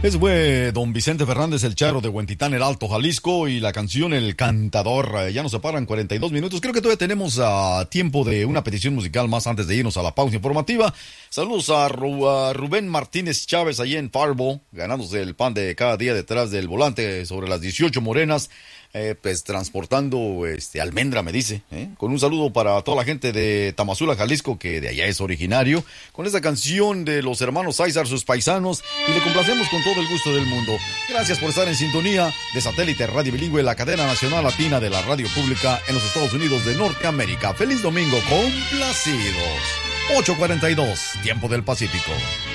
Ese fue don Vicente Fernández, el charro de Huentitán, el Alto, Jalisco, y la canción El Cantador. Ya nos separan 42 minutos. Creo que todavía tenemos tiempo de una petición musical más antes de irnos a la pausa informativa. Saludos a Rubén Martínez Chávez, allí en Farbo, ganándose el pan de cada día detrás del volante sobre las 18 morenas. Pues transportando almendra, me dice, con un saludo para toda la gente de Tamazula, Jalisco, que de allá es originario, con esta canción de los hermanos César, sus paisanos, y le complacemos con todo el gusto del mundo. Gracias por estar en sintonía de Satélite Radio Bilingüe, la cadena nacional latina de la radio pública en los Estados Unidos de Norteamérica. Feliz domingo, complacidos. 8:42, tiempo del Pacífico.